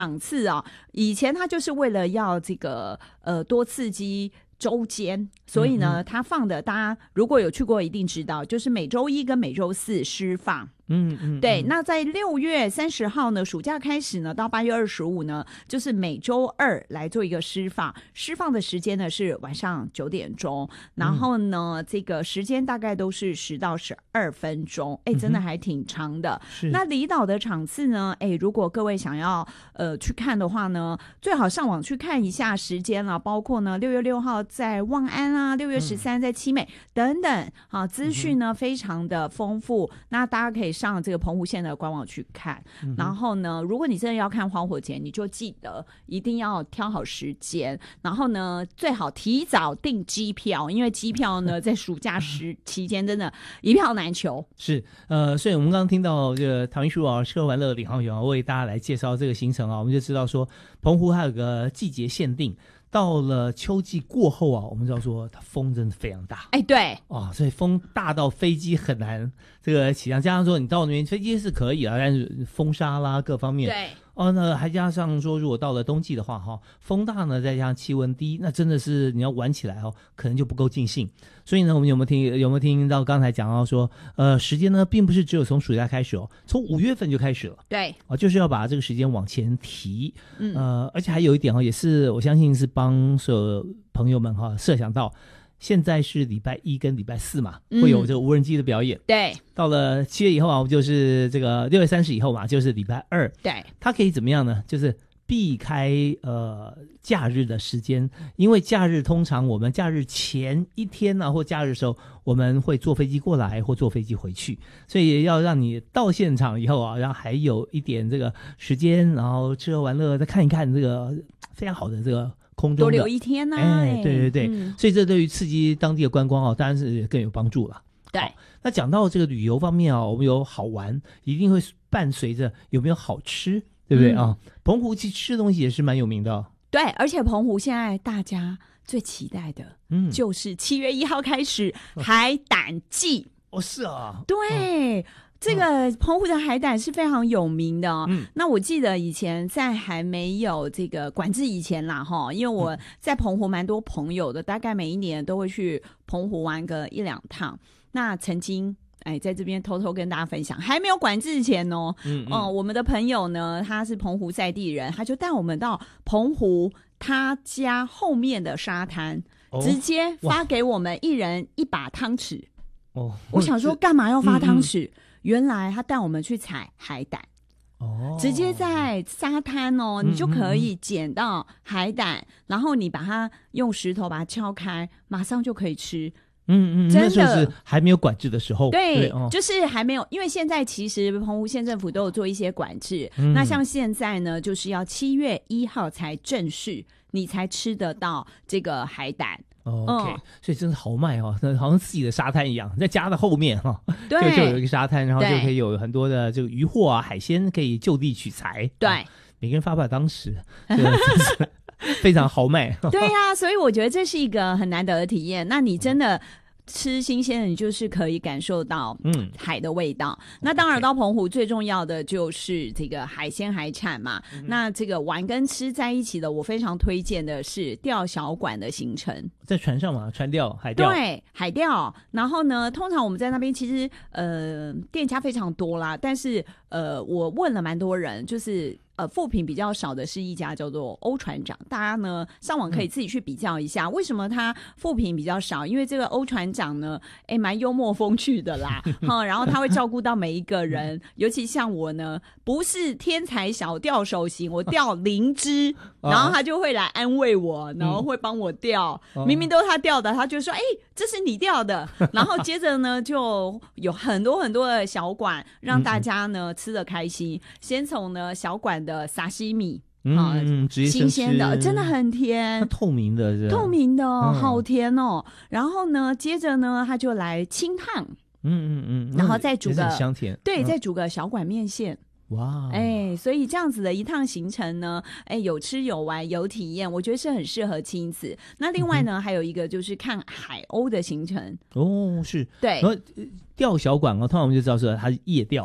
场次啊，以前它就是为了要这个多刺激周间，所以呢，它放的大家如果有去过一定知道，就是每周一跟每周四释放。对，那在6月30号呢，暑假开始呢，到8月25呢，就是每周二来做一个释放。释放的时间呢是晚上9点钟，然后呢，这个时间大概都是10到12分钟，真的还挺长的。那离岛的场次呢，如果各位想要去看的话呢，最好上网去看一下时间了，包括呢6月6号在望安啊，6月13在七美等等，好，资讯呢非常的丰富，那大家可以上这个澎湖县的官网去看。然后呢，如果你真的要看花火节，你就记得一定要挑好时间，然后呢最好提早订机票，因为机票呢在暑假期间真的一票难求。 是所以我们刚刚听到这个唐秘书啊，吃喝玩乐领航员啊，为大家来介绍这个行程啊，我们就知道说澎湖还有个季节限定。到了秋季过后啊，我们知道说它风真的非常大， 对所以风大到飞机很难这个起降，加上说你到那边飞机是可以啊，但是风沙啦各方面， 对那还加上说如果到了冬季的话风大呢，再加上气温低，那真的是你要玩起来可能就不够尽兴。所以呢，我们有没有听到刚才讲到说时间呢并不是只有从暑假开始从5月份就开始了，对就是要把这个时间往前提。而且还有一点也是我相信是帮所有朋友们设想到，现在是礼拜1跟礼拜4嘛，会有这个无人机的表演。对，到了7月以后我们就是这个6月30以后嘛，就是礼拜2。对，它可以怎么样呢？就是避开假日的时间，因为假日通常我们假日前一天呢，或假日的时候我们会坐飞机过来或坐飞机回去，所以要让你到现场以后然后还有一点这个时间，然后吃喝玩乐再看一看这个非常好的这个空中的，多留一天对，所以这对于刺激当地的观光当然是更有帮助了。对，那讲到这个旅游方面我们有好玩，一定会伴随着有没有好吃，对不对澎湖其实吃的东西也是蛮有名的。对， 而且澎湖现在大家最期待的就是7月1号开始海胆季。 是啊， 对，这个澎湖的海胆是非常有名的那我记得以前在还没有这个管制以前啦因为我在澎湖蛮多朋友的，大概每一年都会去澎湖玩个1-2趟。那曾经在这边偷偷跟大家分享，还没有管制前我们的朋友呢，他是澎湖在地人，他就带我们到澎湖他家后面的沙滩，直接发给我们一人1把汤匙。我想说干嘛要发汤匙？原来他带我们去采海胆。直接在沙滩你就可以捡到海胆，然后你把它用石头把它敲开，马上就可以吃。真的， 那时候是还没有管制的时候。 对，就是还没有，因为现在其实澎湖县政府都有做一些管制。那像现在呢，就是要7月1号才正式，你才吃得到这个海胆。 OK，所以真是豪迈好像自己的沙滩一样，在家的后面就有一个沙滩，然后就可以有很多的这个渔获海鲜可以就地取材。对，每个人发把当时真是非常豪迈。 对所以我觉得这是一个很难得的体验。那你真的吃新鲜的，你就是可以感受到海的味道。那当然到澎湖最重要的就是这个海鲜海产嘛。那这个玩跟吃在一起的，我非常推荐的是钓小馆的行程。 在船上嘛，船钓海钓。 对，海钓。然后呢，通常我们在那边其实店家非常多啦，但是我问了蛮多人，就是负评比较少的是一家叫做欧船长，大家呢上网可以自己去比较一下，为什么他负评比较少？因为这个欧船长呢，蛮幽默风趣的啦，然后他会照顾到每一个人，尤其像我呢，不是天才小钓手型，我钓0只，然后他就会来安慰我，然后会帮我钓，明明都是他钓的，他就说这是你钓的，然后接着呢就有很多很多的小馆让大家呢吃得开心。先从呢小馆的沙西米新鲜的，真的很甜， 透明的好甜然后呢接着呢他就来清烫，然后再煮个香甜， 对，再煮个小馆面线。哇，所以这样子的一趟行程呢，有吃有玩有体验，我觉得是很适合亲子。那另外呢，还有一个就是看海鸥的行程。 是， 对。 然后钓小馆通常我们就知道说它是夜钓，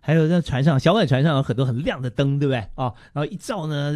还有那船上小碗船上有很多很亮的灯，对不对啊？然后一照呢